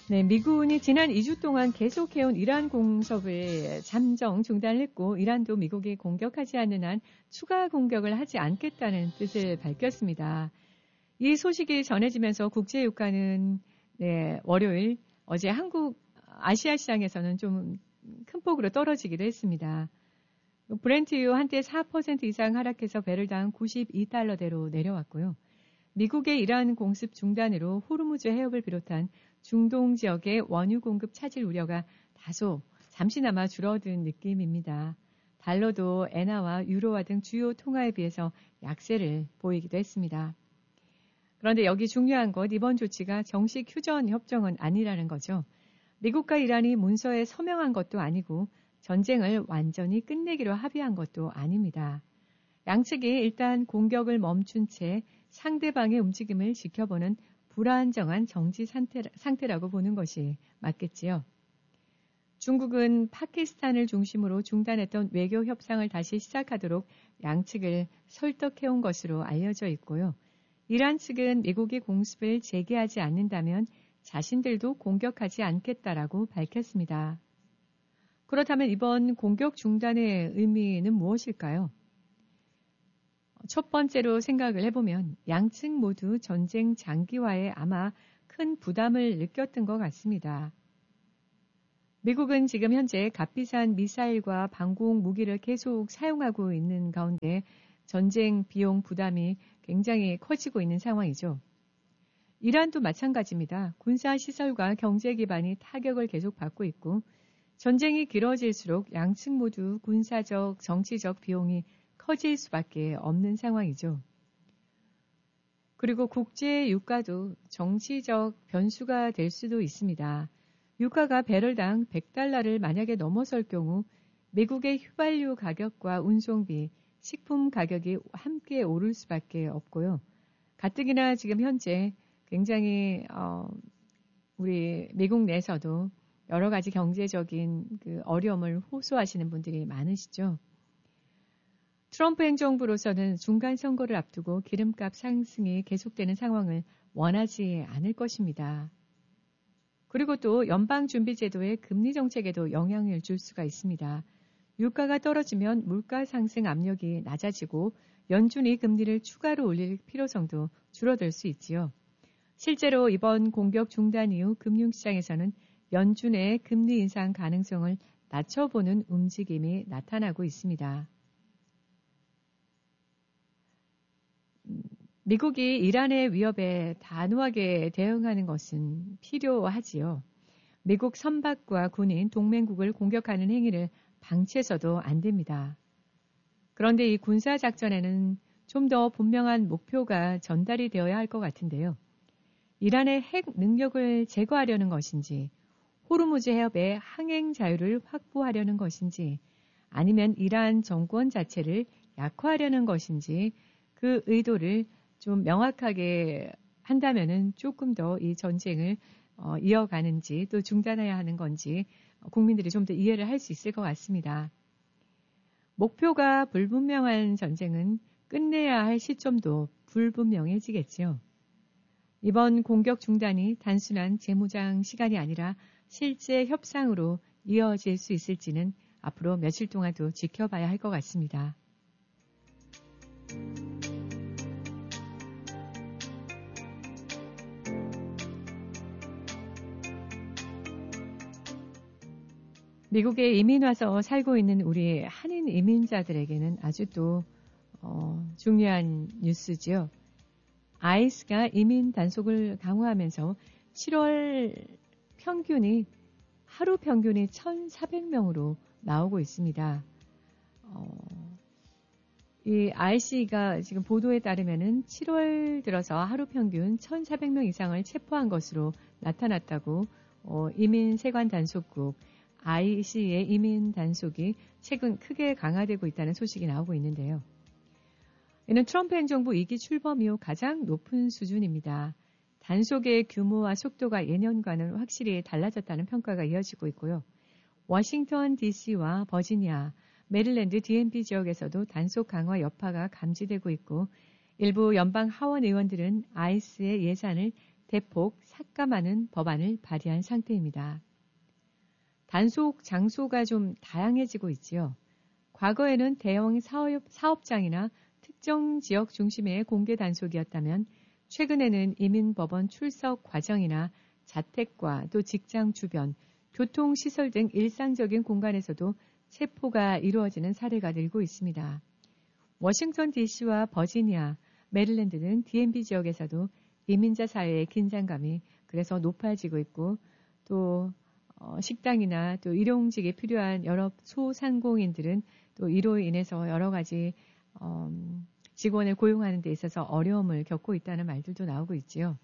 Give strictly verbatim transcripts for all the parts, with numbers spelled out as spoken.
네, 미군이 지난 이 주 동안 계속해온 이란 공습을 잠정 중단했고 이란도 미국이 공격하지 않는 한 추가 공격을 하지 않겠다는 뜻을 밝혔습니다. 이 소식이 전해지면서 국제 유가는 네, 월요일 어제 한국 아시아 시장에서는 좀 큰 폭으로 떨어지기도 했습니다. 브렌트유 한때 사 퍼센트 이상 하락해서 배럴당 구십이 달러대로 내려왔고요. 미국의 이란 공습 중단으로 호르무즈 해협을 비롯한 중동 지역의 원유 공급 차질 우려가 다소 잠시나마 줄어든 느낌입니다. 달러도 엔화와 유로화 등 주요 통화에 비해서 약세를 보이기도 했습니다. 그런데 여기 중요한 것, 이번 조치가 정식 휴전 협정은 아니라는 거죠. 미국과 이란이 문서에 서명한 것도 아니고 전쟁을 완전히 끝내기로 합의한 것도 아닙니다. 양측이 일단 공격을 멈춘 채 상대방의 움직임을 지켜보는 불안정한 정지 상태, 상태라고 보는 것이 맞겠지요. 중국은 파키스탄을 중심으로 중단했던 외교 협상을 다시 시작하도록 양측을 설득해온 것으로 알려져 있고요. 이란 측은 미국이 공습을 재개하지 않는다면 자신들도 공격하지 않겠다라고 밝혔습니다. 그렇다면 이번 공격 중단의 의미는 무엇일까요? 첫 번째로 생각을 해보면 양측 모두 전쟁 장기화에 아마 큰 부담을 느꼈던 것 같습니다. 미국은 지금 현재 값비싼 미사일과 방공 무기를 계속 사용하고 있는 가운데 전쟁 비용 부담이 굉장히 커지고 있는 상황이죠. 이란도 마찬가지입니다. 군사시설과 경제 기반이 타격을 계속 받고 있고 전쟁이 길어질수록 양측 모두 군사적, 정치적 비용이 커질 수밖에 없는 상황이죠. 그리고 국제 유가도 정치적 변수가 될 수도 있습니다. 유가가 배럴당 백 달러를 만약에 넘어설 경우 미국의 휘발유 가격과 운송비, 식품 가격이 함께 오를 수밖에 없고요. 가뜩이나 지금 현재 굉장히 어, 우리 미국 내에서도 여러 가지 경제적인 그 어려움을 호소하시는 분들이 많으시죠. 트럼프 행정부로서는 중간 선거를 앞두고 기름값 상승이 계속되는 상황을 원하지 않을 것입니다. 그리고 또 연방준비제도의 금리 정책에도 영향을 줄 수가 있습니다. 유가가 떨어지면 물가 상승 압력이 낮아지고 연준이 금리를 추가로 올릴 필요성도 줄어들 수 있지요. 실제로 이번 공격 중단 이후 금융시장에서는 연준의 금리 인상 가능성을 낮춰보는 움직임이 나타나고 있습니다. 미국이 이란의 위협에 단호하게 대응하는 것은 필요하지요. 미국 선박과 군인, 동맹국을 공격하는 행위를 방치해서도 안 됩니다. 그런데 이 군사작전에는 좀 더 분명한 목표가 전달이 되어야 할 것 같은데요. 이란의 핵 능력을 제거하려는 것인지, 호르무즈 해협의 항행 자유를 확보하려는 것인지, 아니면 이란 정권 자체를 약화하려는 것인지 그 의도를 좀 명확하게 한다면은 조금 더 이 전쟁을 어, 이어가는지 또 중단해야 하는 건지 국민들이 좀 더 이해를 할 수 있을 것 같습니다. 목표가 불분명한 전쟁은 끝내야 할 시점도 불분명해지겠지요. 이번 공격 중단이 단순한 재무장 시간이 아니라 실제 협상으로 이어질 수 있을지는 앞으로 며칠 동안도 지켜봐야 할 것 같습니다. 미국에 이민 와서 살고 있는 우리 한인 이민자들에게는 아주 또 어, 중요한 뉴스지요. 아이스가 이민 단속을 강화하면서 칠월 평균이 하루 평균이 천사백 명으로 나오고 있습니다. 어, 이 아이씨가 지금 보도에 따르면은 칠월 들어서 하루 평균 천사백 명 이상을 체포한 것으로 나타났다고 어, 이민 세관 단속국 아이씨의 이민 단속이 최근 크게 강화되고 있다는 소식이 나오고 있는데요. 이는 트럼프 행정부 이 기 출범 이후 가장 높은 수준입니다. 단속의 규모와 속도가 예년과는 확실히 달라졌다는 평가가 이어지고 있고요. 워싱턴 디씨와 버지니아, 메릴랜드 디엠비 지역에서도 단속 강화 여파가 감지되고 있고 일부 연방 하원 의원들은 아이스의 예산을 대폭 삭감하는 법안을 발의한 상태입니다. 단속 장소가 좀 다양해지고 있지요. 과거에는 대형 사업, 사업장이나 특정 지역 중심의 공개 단속이었다면 최근에는 이민법원 출석 과정이나 자택과 또 직장 주변, 교통시설 등 일상적인 공간에서도 체포가 이루어지는 사례가 늘고 있습니다. 워싱턴 디씨와 버지니아, 메릴랜드 등 디엠비 지역에서도 이민자 사회의 긴장감이 그래서 높아지고 있고 또 어, 식당이나 또 일용직이 필요한 여러 소상공인들은 또 이로 인해서 여러 가지 어, 직원을 고용하는 데 있어서 어려움을 겪고 있다는 말들도 나오고 있지요.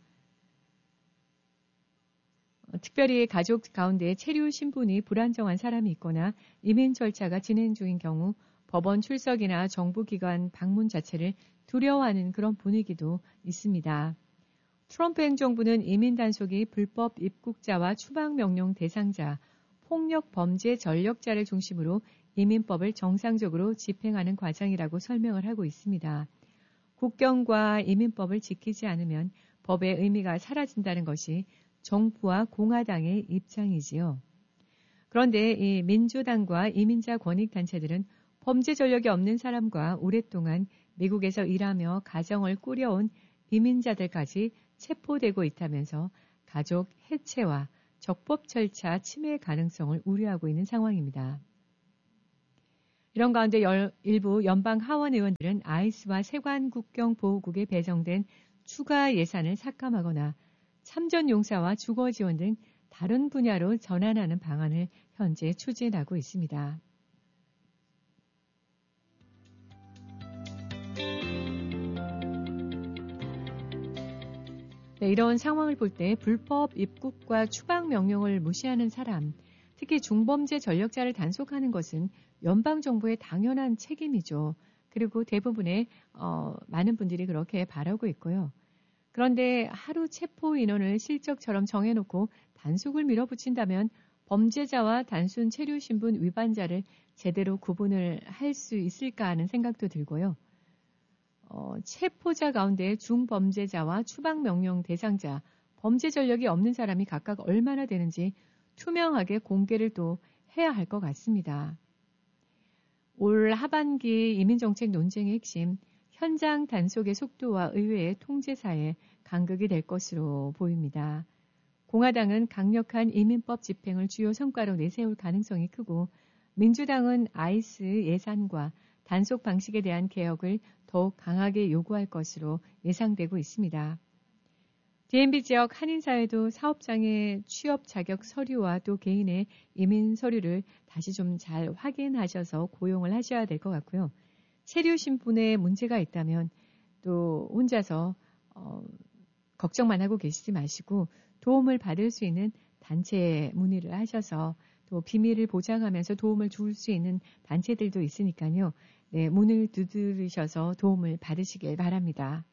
어, 특별히 가족 가운데 체류 신분이 불안정한 사람이 있거나 이민 절차가 진행 중인 경우 법원 출석이나 정부기관 방문 자체를 두려워하는 그런 분위기도 있습니다. 트럼프 행정부는 이민 단속이 불법 입국자와 추방명령 대상자, 폭력 범죄 전력자를 중심으로 이민법을 정상적으로 집행하는 과정이라고 설명을 하고 있습니다. 국경과 이민법을 지키지 않으면 법의 의미가 사라진다는 것이 정부와 공화당의 입장이지요. 그런데 이 민주당과 이민자 권익단체들은 범죄 전력이 없는 사람과 오랫동안 미국에서 일하며 가정을 꾸려온 이민자들까지 체포되고 있다면서 가족 해체와 적법 절차 침해 가능성을 우려하고 있는 상황입니다. 이런 가운데 일부 연방 하원 의원들은 아이스와 세관 국경 보호국에 배정된 추가 예산을 삭감하거나 참전 용사와 주거 지원 등 다른 분야로 전환하는 방안을 현재 추진하고 있습니다. 네, 이런 상황을 볼 때 불법 입국과 추방 명령을 무시하는 사람, 특히 중범죄 전력자를 단속하는 것은 연방정부의 당연한 책임이죠. 그리고 대부분의 어, 많은 분들이 그렇게 바라고 있고요. 그런데 하루 체포 인원을 실적처럼 정해놓고 단속을 밀어붙인다면 범죄자와 단순 체류 신분 위반자를 제대로 구분을 할 수 있을까 하는 생각도 들고요. 어, 체포자 가운데 중범죄자와 추방명령 대상자, 범죄 전력이 없는 사람이 각각 얼마나 되는지 투명하게 공개를 또 해야 할 것 같습니다. 올 하반기 이민정책 논쟁의 핵심, 현장 단속의 속도와 의회의 통제사에 간극이 될 것으로 보입니다. 공화당은 강력한 이민법 집행을 주요 성과로 내세울 가능성이 크고 민주당은 아이스 예산과 단속 방식에 대한 개혁을 더욱 강하게 요구할 것으로 예상되고 있습니다. 디엠비 지역 한인사회도 사업장의 취업 자격 서류와 또 개인의 이민 서류를 다시 좀 잘 확인하셔서 고용을 하셔야 될 것 같고요. 체류 신분에 문제가 있다면 또 혼자서 어, 걱정만 하고 계시지 마시고 도움을 받을 수 있는 단체에 문의를 하셔서 또 비밀을 보장하면서 도움을 줄 수 있는 단체들도 있으니까요. 네, 문을 두드리셔서 도움을 받으시길 바랍니다.